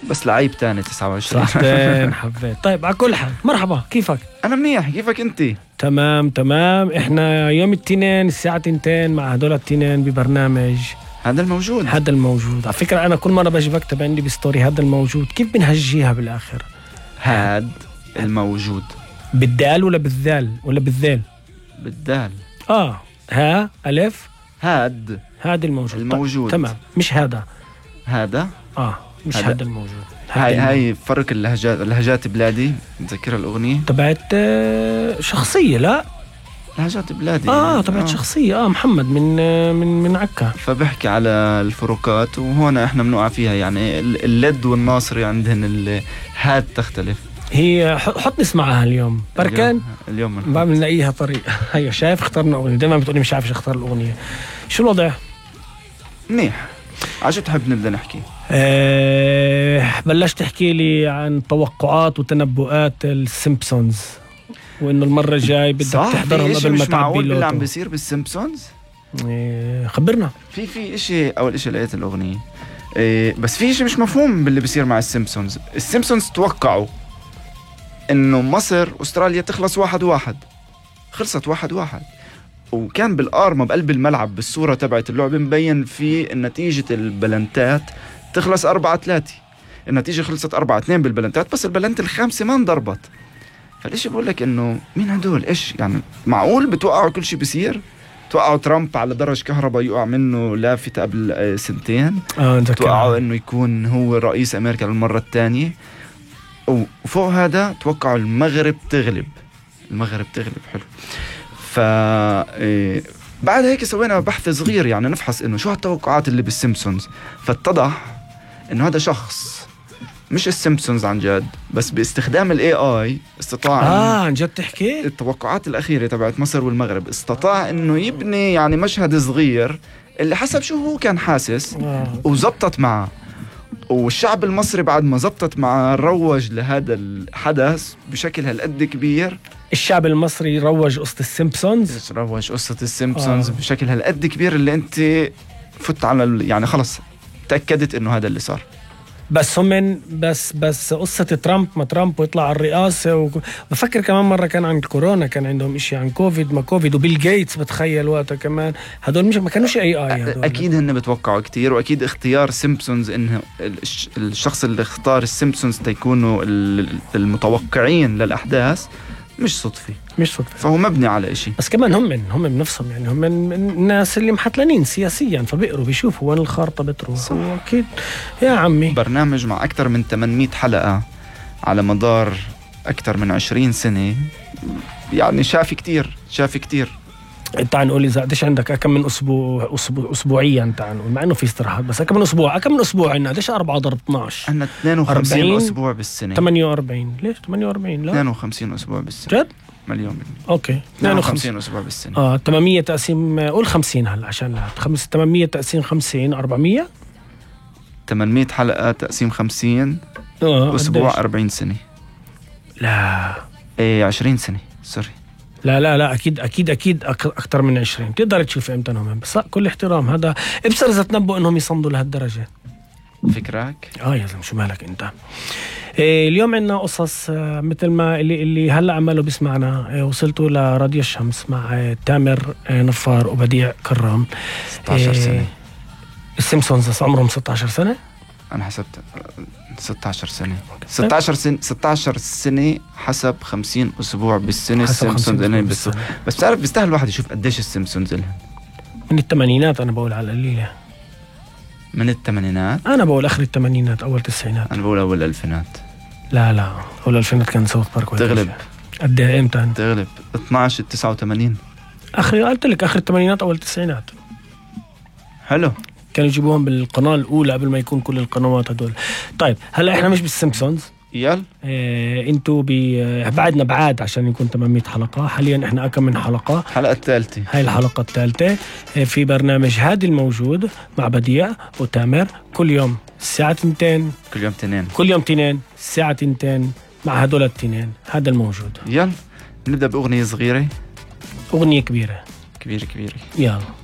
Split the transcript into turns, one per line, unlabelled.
بس لعيب تاني 29.
صحتين حبيت. طيب على كل حال مرحبا، كيفك؟
انا منيح، كيفك انت؟
تمام. احنا يوم الاثنين الساعة 2 مع هدول التنين ببرنامج
هذا الموجود.
على فكرة أنا كل مرة باجي بكتب عندي بستوري هذا الموجود، كيف بنهجيها بالآخر؟
هاد الموجود
بالدال ولا بالذال ولا بالذيل؟
بالدال.
ها ألف
هاد
الموجود. تمام، مش هذا مش هذا الموجود.
هاي فرق اللهجات بلادي. متذكرها الأغنية
تبعت شخصية، لا
لهجات بلادي
تبعت شخصية محمد من عكا،
فبحكي على الفروقات، وهون احنا بنوقع فيها. يعني اللد والناصري عندهن هاد تختلف.
هي حط نسمعها اليوم بركان.
اليوم
بعمل نلاقيها طريقة. هيا شايف اخترنا أغنية، دائما بتقولي مش عارف اختار الأغنية. شو الوضع؟
منيح. عشان تحب نبدأ نحكي؟
بلشت تحكي لي عن توقعات وتنبؤات السيمبسونز، وإنه المرة الجاي بدك تحضرهم قبل ما تعبي اللوتو.
اللي عم بيصير بالسيمبسونز.
خبرنا.
في إشي. أول إشي لقيت الأغنية، بس في إشي مش مفهوم باللي بيصير مع السيمبسونز توقعوا إنه مصر أستراليا تخلص 1-1، خلصت 1-1، وكان بالآرما بقلب الملعب بالصورة تبعت اللعبة مبين في نتيجة البلنتات تخلص 4-3. النتيجة خلصت 4-2 بالبلنتات، بس البلنت الخامسة ما انضربت. فليش بقول لك إنه مين هدول؟ إيش يعني معقول بتوقعوا كل شيء بيصير؟ توقعوا ترامب على درج كهرباء يقع منه لافتة قبل 2 سنين. توقعوا إنه يكون هو رئيس أمريكا للمرة الثانية. وفوق هذا توقعوا المغرب تغلب. حلو. بعد هيك سوينا بحث صغير، يعني نفحص إنه شو هالتوقعات اللي بالسيمبسونز. فاتضح إنه هذا شخص مش السيمبسونز عن جد، بس باستخدام AI استطاع
عن جد تحكي
التوقعات الأخيرة تبعت مصر والمغرب. استطاع إنه يبني يعني مشهد صغير اللي حسب شو هو كان حاسس وزبطت معه. والشعب المصري بعد ما زبطت معه روج لهذا الحدث بشكل هالقد كبير.
الشعب المصري روج قصة السيمبسونز
بشكل هالقد كبير اللي انت فت على يعني خلص تأكدت انه هذا اللي صار.
بس هم بس قصة ترامب ما ترامب ويطلع على الرئاسة بفكر كمان مرة كان عن كورونا، كان عندهم إشي عن كوفيد وبيل جيتس بتخيل وقتها كمان. هدول مش ما كانوش AI هدول.
أكيد هن بتوقعوا كتير، وأكيد اختيار سيمبسونز إنه الشخص اللي اختار السيمبسونز تيكونوا المتوقعين للأحداث مش صدفة. فهو مبني على إشي.
بس كمان هم بنفسهم، يعني هم الناس اللي محتلنين سياسيا، فبيقروا بيشوفوا وين الخارطة بتروح. أكيد يا عمي.
برنامج مع أكثر من 800 حلقة على مدار أكثر من 20 سنة، يعني شاف كتير.
تعال نقول إذا قديش عندك كم من أسبوعيا، تعال نقول مع إنه في استراحات، بس كم من أسبوع عندنا قديش 4 ضرب 12
عندنا 52 أسبوع بالسنة.
48 ليش 48 لا
52 أسبوع بالسنة.
جد
مليون.
اوكي
52 أسبوع بالسنة.
800 تقسيم قول 50 هلا عشان لا 800 تقسيم 50 400.
800 حلقة تقسيم 50 أسبوع 40 سنة.
لا
20 سنة سوري.
لا أكيد أكثر من 20. تقدر تشوف إمتى هم، بس كل احترام هذا ابصر إذا تنبؤ إنهم يصمدوا لهالدرجة.
فكرك؟
يا زلمة شو مالك أنت. اليوم عندنا قصص مثل ما اللي هلا عماله بيسمعنا. وصلتوا لراديو الشمس مع تامر نفار وبديع كرام.
16 سنة.
السيمبسونز عمرهم 16 سنة.
أنا حسبت 16 سنة. 16 سنة حسب 50 أسبوع بالسنة. السيمبسونز بس بتعرف بيستاهل الواحد يشوف قديش السيمبسونز لهم.
من الثمانينات أنا بقول على القليلة.
من الثمانينات؟
أنا بقول آخر الثمانينات أول التسعينات.
أنا بقول أول الألفينات.
لا أول الألفينات كان ساوث بارك.
تغلب.
قد إيه إمتى؟
تغلب 12-89.
قلت لك آخر الثمانينات أول التسعينات.
حلو.
كانوا يجيبوهم بالقناة الأولى قبل ما يكون كل القنوات هدول. طيب هلا إحنا مش بالسيمبسونز.
يلا
انتوا بعدنا بعاد عشان يكون 800 حلقة. حاليا احنا كم من حلقة؟
الحلقة الثالثة.
هاي الحلقة الثالثة في برنامج هادي الموجود مع بديع وتامر كل يوم الساعة 2. كل يوم 2 الساعة 2 مع هدول التنين. هذا الموجود.
يلا نبدأ بأغنية صغيرة.
أغنية كبيرة.
كبيرة.
يلا.